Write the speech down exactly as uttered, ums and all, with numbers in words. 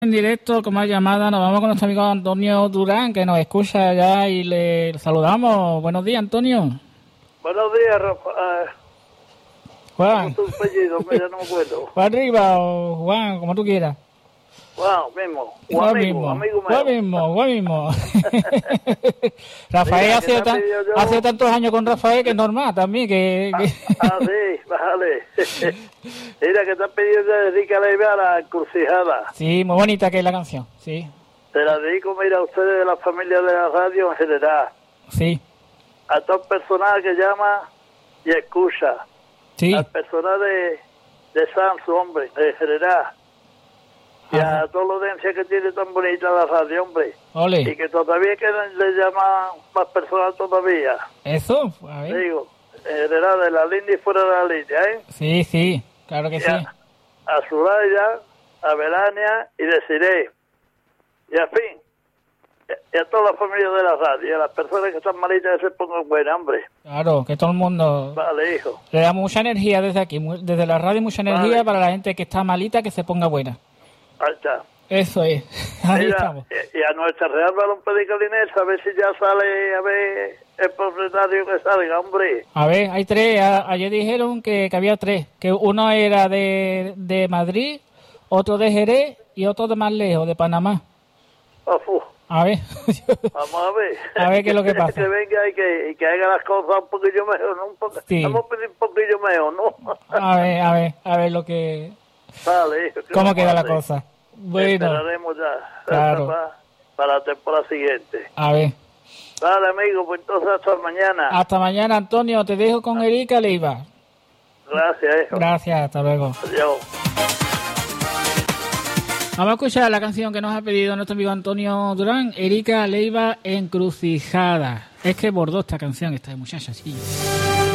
En directo, como hay llamada, nos vamos con nuestro amigo Antonio Durán, que nos escucha allá y le saludamos. Buenos días, Antonio. Buenos días, Rafa. Juan. ¿Cómo es tu apellido? Mira, no me acuerdo. Juan Riva o Juan, como tú quieras. Juan, mismo. O Juan amigo, mismo, amigo Juan mío. mismo, Juan mismo. Rafael Mira, ha sido, que te tan, ha pedido yo- ha sido tantos años con Rafael que es normal también. que, que... Ah, sí, vale. Mira, que te han pedido de dedicar a la encrucijada. Sí, muy bonita que es la canción, sí, Te la dedico, mira, a ustedes de la familia de la radio en general. sí, A todo el personal que llama y escucha. sí. Al personal de, de Samsung, hombre, de general. Y Ajá. a toda la audiencia que tiene tan bonita la radio, hombre. Y Ole, que todavía quedan, le llaman más personal todavía. eso, a ver. Digo, en general, de la línea y fuera de la línea, ¿eh? Sí, sí, claro que Y sí. a, a Soraya, a Belania y Desiree. Y a fin, y a toda la familia de la radio, y a las personas que están malitas que se pongan buenas, hombre. Claro, que todo el mundo Vale, hijo. le damos mucha energía desde aquí, mu- desde la radio, mucha energía Vale. para la gente que está malita, que se ponga buena. Ahí está. Eso es, ahí Mira, estamos. y, y a nuestra Real Balón Pedicalinés, a ver si ya sale, a ver el propietario que salga, hombre. A ver, hay tres, a- ayer dijeron que, que había tres, que uno era de, de Madrid, otro de Jerez y otro de más lejos, de Panamá. Ofu. A ver, Vamos a ver. A ver qué es lo que pasa. Que venga y que, y que haga las cosas un poquillo mejor, ¿no? Un po- Sí. Vamos a pedir un poquillo mejor, ¿no? a ver, a ver, a ver lo que, Vale, hijo, ¿qué cómo vamos queda a la hacer? cosa. Bueno, Esperaremos ya. Claro. Para, para la temporada siguiente. a ver. Vale, amigo, pues entonces hasta mañana. Hasta mañana, Antonio, te dejo con Erika Leiva. Gracias, hijo. Gracias, hasta luego. Adiós. Vamos a escuchar la canción que nos ha pedido nuestro amigo Antonio Durán, Erika Leiva, Encrucijada. Es que bordó esta canción, esta muchacha, sí.